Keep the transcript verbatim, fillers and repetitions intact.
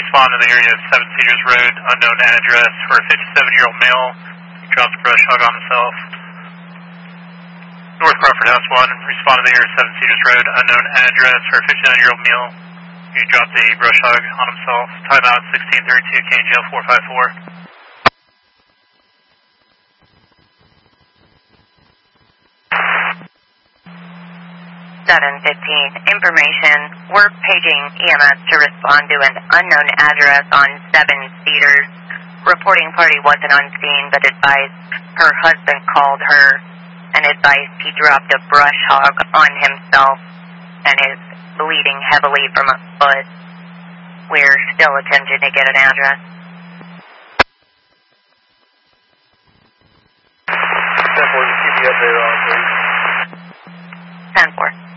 respond in the area of Seven Cedars Road, unknown address, for a fifty-seven-year-old male. He dropped a brush hog on himself. North Crawford House one, respond to the area of Seven Cedars Road, unknown address, for a fifty-nine-year-old male. He dropped a brush hog on himself. Timeout sixteen thirty-two, K N J L four five four. seven fifteen, information, we're paging E M S to respond to an unknown address on Seven Cedars. Reporting party wasn't on scene, but advised her husband called her and advised he dropped a brush hog on himself and is bleeding heavily from a foot. We're still attempting to get an address. ten four, just keep the update on, please. ten four.